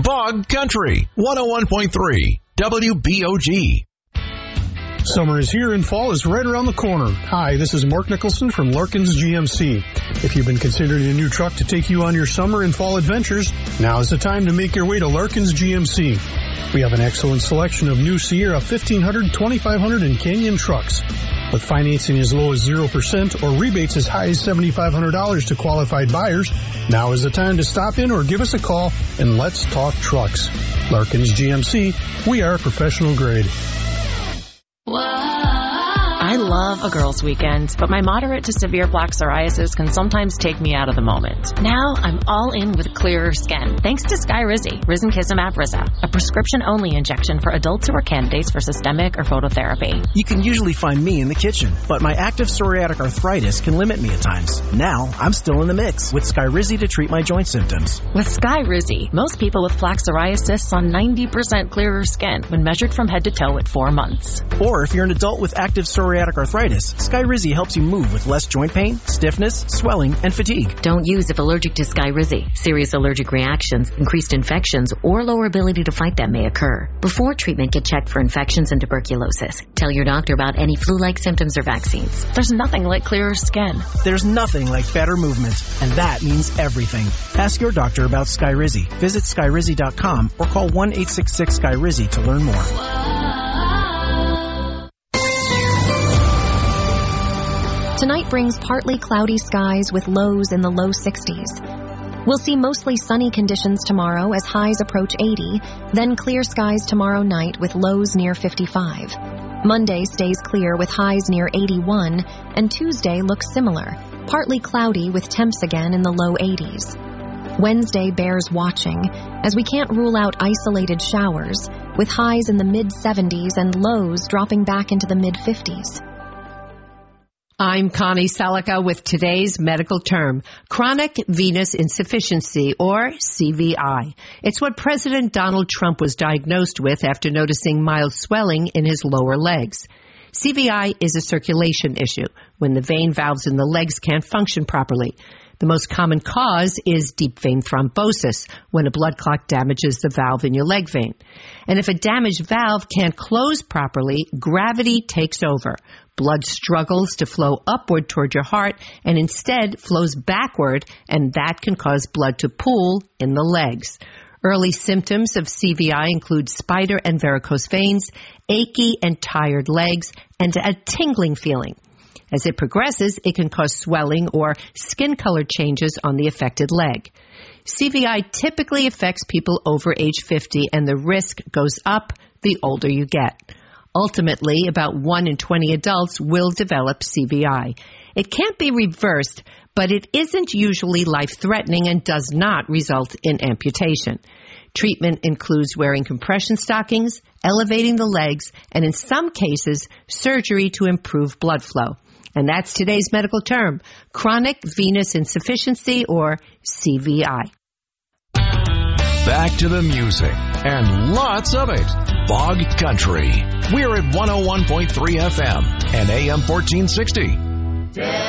Bog Country, 101.3 WBOG. Summer is here and fall is right around the corner. Hi, this is Mark Nicholson from Larkins GMC. If you've been considering a new truck to take you on your summer and fall adventures, now is the time to make your way to Larkins GMC. We have an excellent selection of new Sierra 1500, 2500, and Canyon trucks. With financing as low as 0% or rebates as high as $7,500 to qualified buyers, now is the time to stop in or give us a call and let's talk trucks. Larkins GMC, we are professional grade. I love a girls' weekend, but my moderate to severe plaque psoriasis can sometimes take me out of the moment. Now I'm all in with clearer skin, thanks to Skyrizi, Risankizumab Riza, a prescription-only injection for adults who are candidates for systemic or phototherapy. You can usually find me in the kitchen, but my active psoriatic arthritis can limit me at times. Now I'm still in the mix with Skyrizi to treat my joint symptoms. With Skyrizi, most people with plaque psoriasis saw 90% clearer skin when measured from head to toe at 4 months. Or if you're an adult with active psoriatic arthritis, Skyrizi helps you move with less joint pain, stiffness, swelling, and fatigue. Don't use if allergic to Skyrizi. Serious allergic reactions, increased infections, or lower ability to fight them may occur. Before treatment, get checked for infections and tuberculosis. Tell your doctor about any flu-like symptoms or vaccines. There's nothing like clearer skin. There's nothing like better movement, and that means everything. Ask your doctor about Skyrizi. Visit Skyrizi.com or call 1-866-SKYRIZI to learn more. Tonight brings partly cloudy skies with lows in the low 60s. We'll see mostly sunny conditions tomorrow as highs approach 80, then clear skies tomorrow night with lows near 55. Monday stays clear with highs near 81, and Tuesday looks similar, partly cloudy with temps again in the low 80s. Wednesday bears watching, as we can't rule out isolated showers, with highs in the mid-70s and lows dropping back into the mid-50s. I'm Connie Selica with today's medical term, chronic venous insufficiency, or CVI. It's what President Donald Trump was diagnosed with after noticing mild swelling in his lower legs. CVI is a circulation issue, when the vein valves in the legs can't function properly. The most common cause is deep vein thrombosis, when a blood clot damages the valve in your leg vein. And if a damaged valve can't close properly, gravity takes over. Blood struggles to flow upward toward your heart and instead flows backward, and that can cause blood to pool in the legs. Early symptoms of CVI include spider and varicose veins, achy and tired legs, and a tingling feeling. As it progresses, it can cause swelling or skin color changes on the affected leg. CVI typically affects people over age 50, and the risk goes up the older you get. Ultimately, about 1 in 20 adults will develop CVI. It can't be reversed, but it isn't usually life-threatening and does not result in amputation. Treatment includes wearing compression stockings, elevating the legs, and in some cases, surgery to improve blood flow. And that's today's medical term, chronic venous insufficiency, or CVI. Back to the music, and lots of it. Bog Country. We're at 101.3 FM and AM 1460.